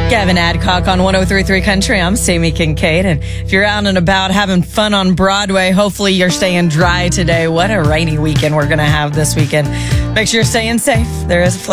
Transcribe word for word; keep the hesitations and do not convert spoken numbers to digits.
Gavin Adcock on one oh three point three Country. I'm Sammy Kincaid. And if you're out and about having fun on Broadway, hopefully you're staying dry today. What a rainy weekend we're going to have this weekend. Make sure you're staying safe. There is a